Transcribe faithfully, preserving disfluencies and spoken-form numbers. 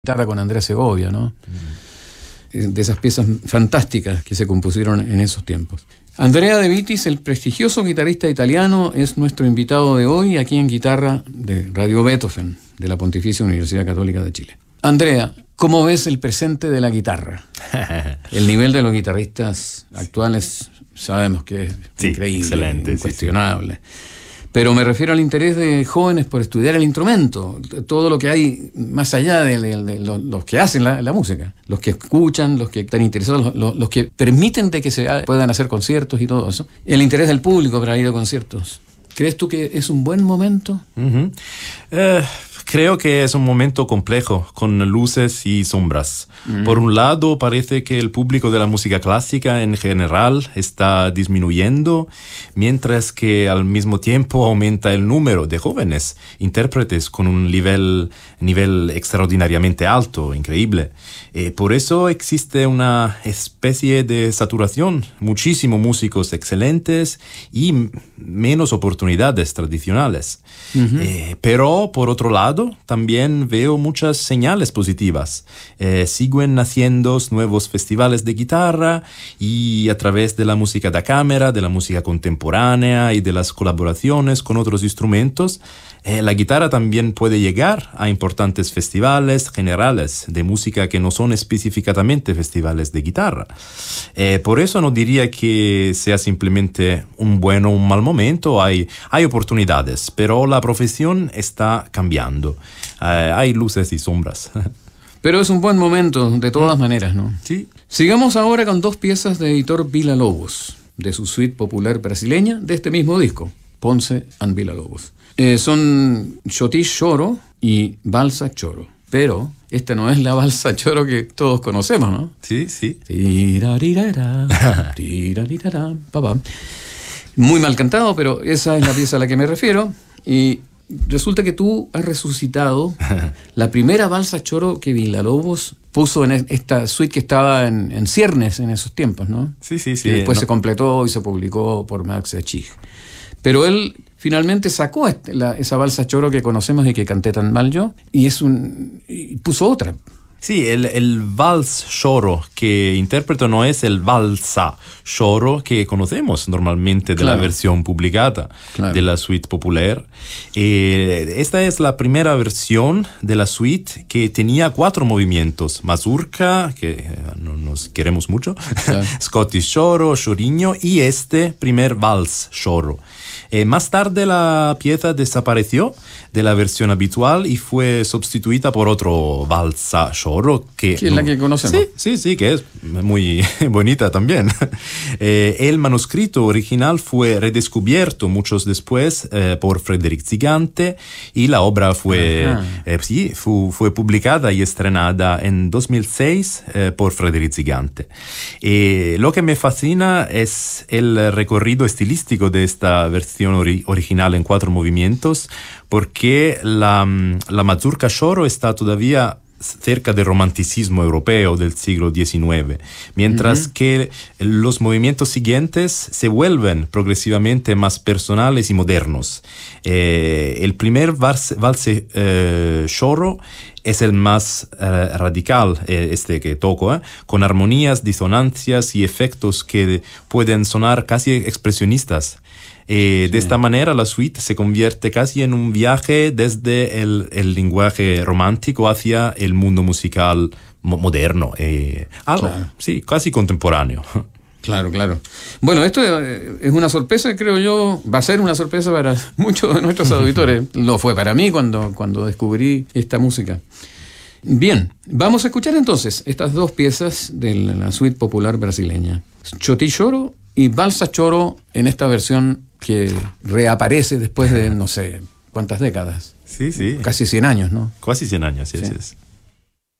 Guitarra con Andrea Segovia, ¿no? Mm. De esas piezas fantásticas que se compusieron en esos tiempos. Andrea De Vitis, el prestigioso guitarrista italiano, es nuestro invitado de hoy aquí en Guitarra de Radio Beethoven, de la Pontificia Universidad Católica de Chile. Andrea, ¿cómo ves el presente de la guitarra? El nivel de los guitarristas actuales sabemos que es sí, increíble, excelente, incuestionable. Sí, sí. Pero me refiero al interés de jóvenes por estudiar el instrumento, todo lo que hay más allá de, de, de los, los que hacen la, la música, los que escuchan, los que están interesados, los, los que permiten de que se puedan hacer conciertos y todo eso. El interés del público para ir a conciertos. ¿Crees tú que es un buen momento? Uh-huh. Uh, creo que es un momento complejo, con luces y sombras. Uh-huh. Por un lado, parece que el público de la música clásica en general está disminuyendo, mientras que al mismo tiempo aumenta el número de jóvenes intérpretes con un nivel, nivel extraordinariamente alto, increíble. Eh, por eso existe una especie de saturación, muchísimos músicos excelentes y menos oportunidades tradicionales. Uh-huh. Eh, pero, por otro lado, también veo muchas señales positivas. Eh, siguen naciendo nuevos festivales de guitarra y a través de la música da cámara, de la música contemporánea y de las colaboraciones con otros instrumentos, eh, la guitarra también puede llegar a importantes festivales generales de música que no son específicamente festivales de guitarra. Eh, por eso no diría que sea simplemente un buen o un mal momento. Hay, hay oportunidades, pero la profesión está cambiando. Eh, hay luces y sombras. Pero es un buen momento, de todas maneras, ¿no? Sí. Sigamos ahora con dos piezas de Heitor Villa-Lobos, de su suite popular brasileña, de este mismo disco, Ponce and Villa-Lobos. Eh, son Xoti Choro y Valsa Choro. Pero esta no es la Valsa Choro que todos conocemos, ¿no? Sí, sí. Tirarirara, tirarirara, pa, pa. Muy mal cantado, pero esa es la pieza a la que me refiero. Y resulta que tú has resucitado la primera Valsa Choro que Villa-Lobos puso en esta suite que estaba en, en ciernes en esos tiempos, ¿no? Sí, sí, sí. Y después no. se completó y se publicó por Max Echig. Pero él finalmente sacó este, la, esa Valsa Choro que conocemos y que canté tan mal yo, y es un y puso otra. Sí, el, el vals choro que interpreto no es el valsa choro que conocemos normalmente de claro. la versión publicada claro. de la suite popular. Eh, esta es la primera versión de la suite que tenía cuatro movimientos: mazurka, que eh, no nos queremos mucho, claro. Scottish choro, choriño y este primer vals choro. Eh, más tarde la pieza desapareció de la versión habitual y fue sustituida por otro valsa choro que, que es la que conocemos. Sí, sí, sí, que es muy bonita también. Eh, el manuscrito original fue redescubierto muchos después eh, por Frédéric Zigante y la obra fue, eh, sí, fue, fue publicada y estrenada en dos mil seis eh, por Frédéric Zigante. Eh, lo que me fascina es el recorrido estilístico de esta versión ori- original en cuatro movimientos, porque la, la mazurka choro está todavía cerca del romanticismo europeo del siglo diecinueve, mientras uh-huh. que los movimientos siguientes se vuelven progresivamente más personales y modernos. Eh, el primer valse, valse eh, choro es el más eh, radical, eh, este que toco, eh, con armonías, disonancias y efectos que pueden sonar casi expresionistas. Eh, sí. De esta manera la suite se convierte casi en un viaje desde el, el lenguaje romántico hacia el mundo musical mo- moderno, eh, algo, claro. sí, casi contemporáneo. Claro, claro. Bueno, esto es una sorpresa, creo yo, va a ser una sorpresa para muchos de nuestros auditores. Lo fue para mí cuando, cuando descubrí esta música. Bien, vamos a escuchar entonces estas dos piezas de la suite popular brasileña. Xoti Choro y Valsa Choro en esta versión que reaparece después de no sé cuántas décadas. Sí, sí. Casi cien años, ¿no? Casi cien años, sí, sí. sí.